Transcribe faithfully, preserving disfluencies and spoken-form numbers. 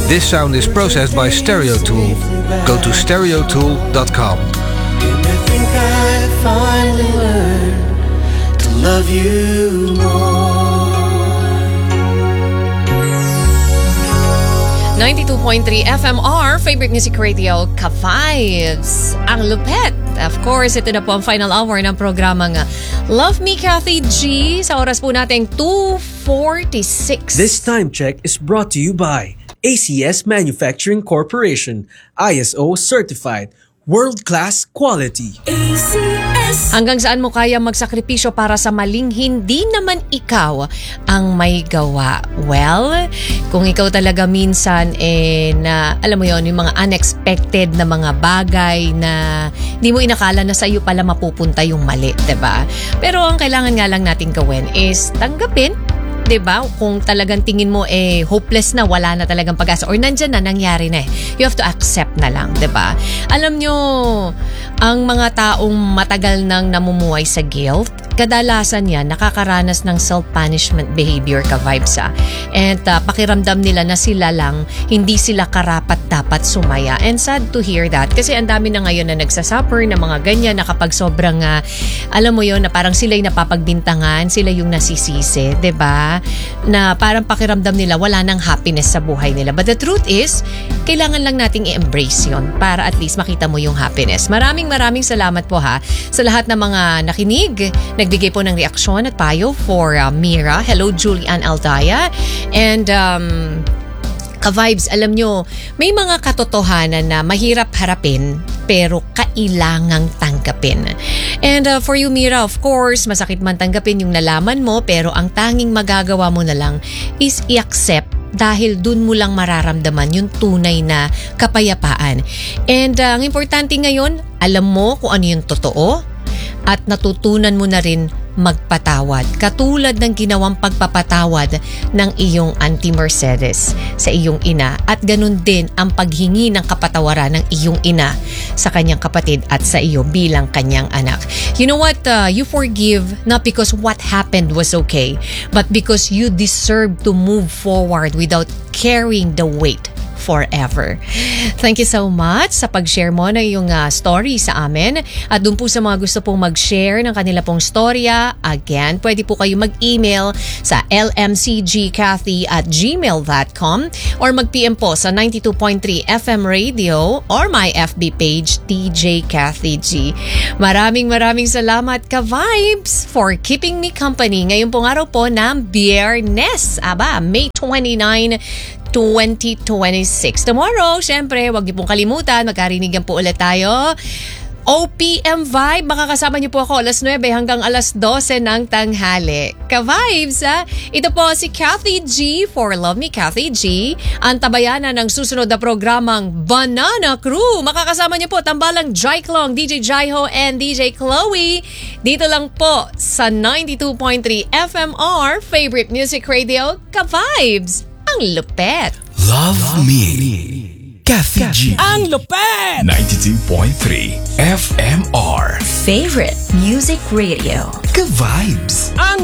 This sound is processed by Stereotool. Go to stereotool dot com. And I think I finally learned to love you more. ninety-two point three F M R, favorite music radio, Ka-Vibes. Ang lupet. Of course, ito na po ang final hour ng programang Love Me, Kathy G. Sa oras po natin, two forty-six. This time check is brought to you by A C S Manufacturing Corporation, I S O certified, world-class quality. A C S. Hanggang saan mo kaya magsakripisyo para sa maling hindi naman ikaw ang may gawa? Well, kung ikaw talaga minsan eh, na, alam mo yon, yung mga unexpected na mga bagay na di mo inakala na sa iyo pala mapupunta yung mali, diba? Pero ang kailangan nga lang natin gawin is tanggapin, diba? Kung talagang tingin mo eh hopeless na, wala na talagang pag-asa or nandyan na, nangyari na eh. You have to accept na lang, diba? Alam nyo, ang mga taong matagal nang namumuhay sa guilt, kadalasan yan nakakaranas ng self-punishment behavior, Ka-Vibes ah. And uh, pakiramdam nila na sila lang, hindi sila karapat dapat sumaya. And sad to hear that kasi ang dami na ngayon na nagsasuffer ng mga ganyan na kapag sobrang, uh, alam mo yon na parang sila'y napapagbintangan, sila yung nasisisi, diba? Na parang pakiramdam nila wala nang happiness sa buhay nila. But the truth is, kailangan lang nating i-embrace yon para at least makita mo yung happiness. Maraming maraming salamat po ha sa lahat ng mga nakinig, nagbigay po ng reaksyon at payo for uh, Mira. Hello, Julian Aldaya. And um, Ka-Vibes, alam nyo, may mga katotohanan na mahirap harapin pero kailangang tanggapin. And uh, for you, Mira, of course, masakit man tanggapin yung nalaman mo pero ang tanging magagawa mo na lang is i-accept dahil dun mo lang mararamdaman yung tunay na kapayapaan. And uh, ang importante ngayon, alam mo kung ano yung totoo at natutunan mo na rin magpatawad. Katulad ng ginawang pagpapatawad ng iyong Auntie Mercedes sa iyong ina. At ganun din ang paghingi ng kapatawaran ng iyong ina sa kanyang kapatid at sa iyo bilang kanyang anak. You know what? Uh, you forgive not because what happened was okay, but because you deserve to move forward without carrying the weight forever. Thank you so much sa pag-share mo ng iyong uh, story sa amin. At doon po sa mga gusto pong mag-share ng kanila pong storya, again, pwede po kayo mag-email sa l m c g cathy at gmail dot com or mag-P M po sa ninety-two point three F M Radio or my F B page, D J Kathy G. Maraming maraming salamat, Ka-Vibes, for keeping me company. Ngayon pong araw po ng Biyernes, aba, May twenty-ninth, twenty twenty-six. Tomorrow, syempre, wag niyo pong kalimutan, magkarinigan po ulit tayo. O P M Vibe, makakasama niyo po ako alas nuwebe hanggang alas dose ng tanghali. Ka-Vibes, ha? Ito po si Kathy G for Love Me, Kathy G. Ang tabayanan ng susunod na programang Banana Crew. Makakasama niyo po tambalang Jaiklong, D J Jaiho, and D J Chloe. Dito lang po sa ninety-two point three F M R, favorite music radio, Ka-Vibes. Ang lupet. Love, Love me. me. Kathy G. Ang lupet. ninety-two point three F M R. Favorite music radio. Ka-Vibes. Ang